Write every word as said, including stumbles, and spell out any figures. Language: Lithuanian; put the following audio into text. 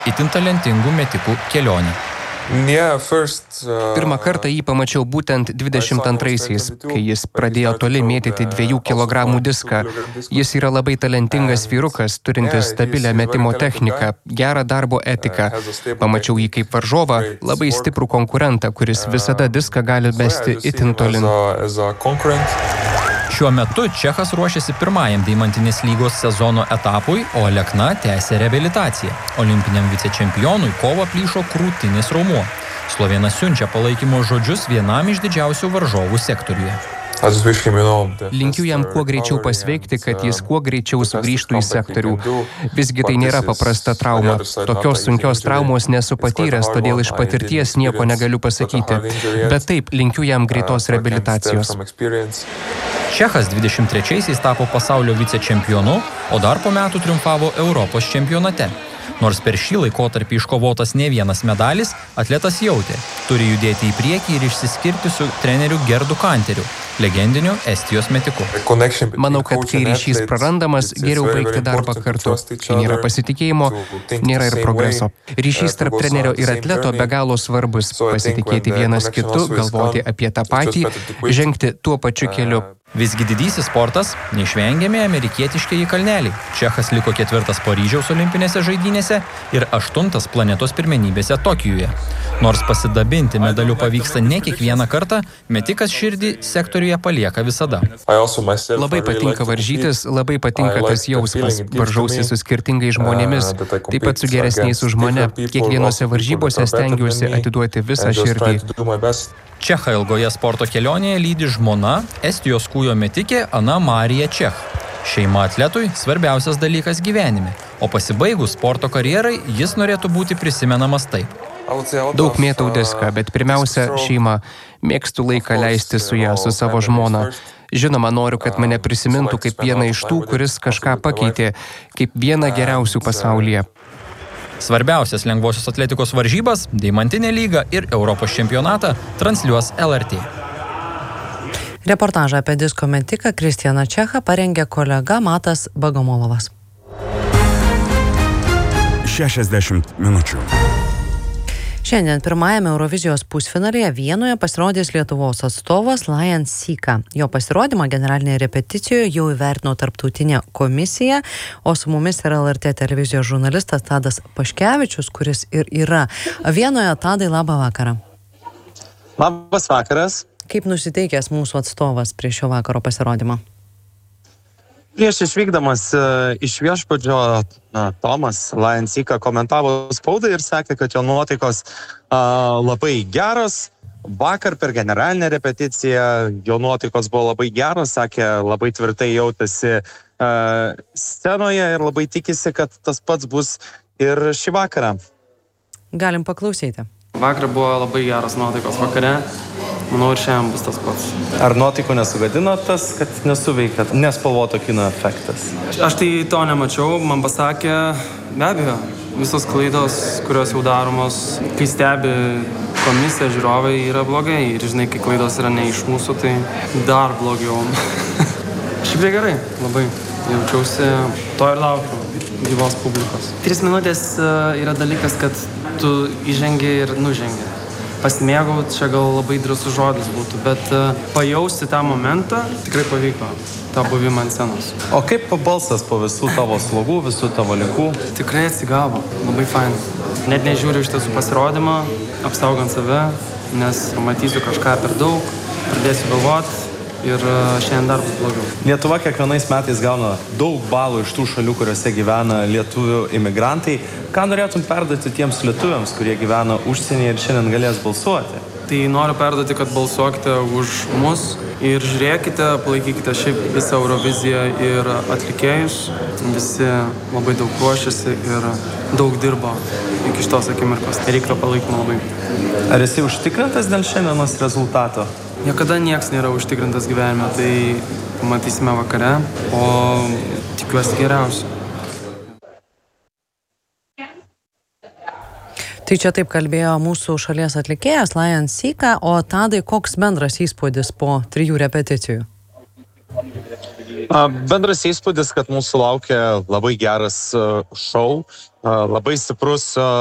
Itin talentingų metikų kelionė. Yeah, first, uh, Pirmą kartą jį pamačiau būtent dvidešimt antraisiais, kai jis pradėjo toli mėtyti dviejų kilogramų diską. Jis yra labai talentingas vyrukas, turintis stabilę metimo techniką, gerą darbo etiką. Pamačiau jį kaip varžovą, labai stiprų konkurentą, kuris visada diską gali mesti itin tolin. Šiuo metu Čechas ruošiasi pirmajam Deimantinės lygos sezono etapui, o Alekna tęsia reabilitaciją. Olimpiniam vicečempionui kovą plyšo krūtinis raumuo. Slovėnas siunčia palaikymo žodžius vienam iš didžiausių varžovų sektoriuje. Linkiu jam kuo greičiau pasveikti, kad jis kuo greičiau sugrįžtų į sektorių. Visgi tai nėra paprasta trauma. Tokios sunkios traumos nesu patyręs, todėl iš patirties nieko negaliu pasakyti. Bet taip, linkiu jam greitos reabilitacijos. Čechas dvidešimt trečiaisiais tapo pasaulio vicečempionu, o dar po metų triumfavo Europos čempionate. Nors per šį laikotarpį iškovotas ne vienas medalis, atletas jautė, turi judėti į priekį ir išsiskirti su treneriu Gerdu Kanteriu, legendiniu Estijos metiku. Manau, kad kai ryšys prarandamas, geriau baigti darbą kartu. Kai nėra pasitikėjimo, nėra ir progreso. Ryšys tarp trenerio ir atleto be galo svarbus. Pasitikėti vienas kitu, galvoti apie tą patį, žengti tuo pačiu keliu. Visgi didysis sportas – neišvengiami amerikietiškieji kalneliai. Čechas liko ketvirtas Paryžiaus olimpinėse žaidynėse ir aštuntas planetos pirmenybėse Tokijuje. Nors pasidabinti medaliu pavyksta ne kiekvieną kartą, metikas širdį sektoriuje palieka visada. Labai patinka varžytis, labai patinka tas jausmas. Varžausi su skirtingais žmonėmis, taip pat su geresniais už mane. Kiekvienose varžybose stengiuosi atiduoti visą širdį. Čechą ilgoje sporto kelionėje lydi žmona, Estijos kūjo metikė Ana Marija Čech. Šeima atletui svarbiausias dalykas gyvenime, o pasibaigus sporto karjerai jis norėtų būti prisimenamas taip. Daug mėtau diską, bet pirmiausia šeima. Mėgstu laiką leisti su ją, su savo žmona. Žinoma, noriu, kad mane prisimintų kaip vieną iš tų, kuris kažką pakeitė, kaip vieną geriausių pasaulyje. Svarbiausias lengvosios atletikos varžybas, Deimantinė lyga ir Europos čempionatą transliuos L R T. Reportažą apie disko metiką Kristianą Čechą parengė kolega Matas Bagamolovas. šešiasdešimt minučių. Šiandien pirmajame Eurovizijos pusfinalyje Vienoje pasirodys Lietuvos atstovas Lion Sika. Jo pasirodymą generalinėje repeticijoje jau įvertino tarptautinė komisija, o su mumis yra L R T televizijos žurnalistas Tadas Paškevičius, kuris ir yra Vienoje. Tadai, labą vakarą. Labas vakaras. Kaip nusiteikęs mūsų atstovas prie šio vakaro pasirodymą? Prieš išvykdamas uh, iš viešbučio uh, Tomas Lion Sika komentavo spaudai ir sakė, kad jo nuotaikos uh, labai geros. Vakar per generalinę repeticiją jo nuotaikos buvo labai geros, sakė, labai tvirtai jautėsi uh, scenoje ir labai tikisi, kad tas pats bus ir šį vakarą. Galim paklausyti. Vakar buvo labai geros nuotaikos vakare. Manau, ir šiandien bus tas pats. Ar nuotaikų nesugadino tas, kad nesuveikia nespalvoto kino efektas? Aš tai to nemačiau, man pasakė, be abejo, visos klaidos, kurios jau daromos, kai stebi komisija, žiūrovai, yra blogai. Ir žinai, kai klaidos yra ne iš mūsų, tai dar blogiau. Šiaip tai gerai, labai jaučiausi, to ir laukiu gyvos publikos. Tris minutės yra dalykas, kad tu įžengi ir nužengi. Pasimėgaut, čia gal labai drąsus žodis būtų, bet uh, pajausti tą momentą tikrai pavyko, tą buvimą ant scenos. O kaip balsas po visų tavo slogų, visų tavo likų? Tikrai atsigavo, labai fain. Net nežiūriu iš tiesų pasirodymą, apsaugant save, nes matysiu kažką per daug, pradėsiu galvoti ir uh, šiandien dar bus blogiau. Lietuva kiekvienais metais gauna daug balų iš tų šalių, kuriuose gyvena lietuvių imigrantai. Ką norėtum perduoti tiems lietuviams, kurie gyvena užsienyje ir šiandien galės balsuoti? Tai noriu perduoti, kad balsuokite už mus ir žiūrėkite, palaikykite šiaip visą Euroviziją ir atlikėjus. Visi labai daug ruošiasi ir daug dirbo iki šitos akimirkos. Reikia palaikymo labai. Ar esi užtikrintas dėl šiandienos rezultato? Niekada nieks nėra užtikrintas gyvenime, tai matysime vakare, o tikiuosi geriausiu. Tai čia taip kalbėjo mūsų šalies atlikėjas Lion Sika, o Tadai, koks bendras įspūdis po trijų repeticijų? Bendras įspūdis, kad mūsų laukia labai geras šou, labai stiprus